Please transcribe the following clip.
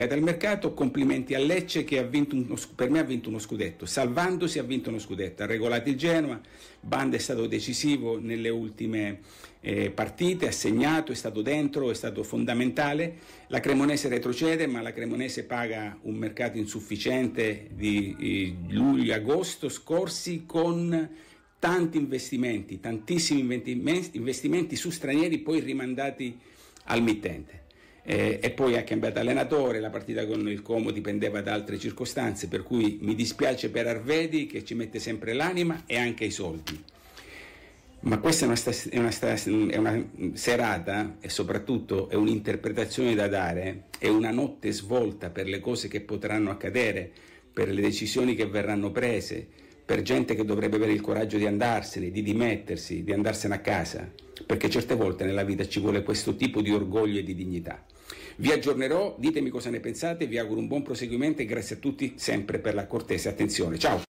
Dal mercato, complimenti a Lecce che per me ha vinto uno scudetto, salvandosi ha vinto uno scudetto, ha regolato il Genoa, Banda è stato decisivo nelle ultime partite, ha segnato, è stato dentro, è stato fondamentale. La Cremonese retrocede, ma la Cremonese paga un mercato insufficiente di luglio-agosto scorsi con tanti investimenti, tantissimi investimenti su stranieri poi rimandati al mittente. E poi ha cambiato allenatore, la partita con il Como dipendeva da altre circostanze, per cui mi dispiace per Arvedi che ci mette sempre l'anima e anche i soldi. Ma questa è una serata e soprattutto è un'interpretazione da dare, è una notte svolta per le cose che potranno accadere, per le decisioni che verranno prese, per gente che dovrebbe avere il coraggio di andarsene, di dimettersi, di andarsene a casa, perché certe volte nella vita ci vuole questo tipo di orgoglio e di dignità. Vi aggiornerò, ditemi cosa ne pensate, vi auguro un buon proseguimento e grazie a tutti sempre per la cortese attenzione. Ciao!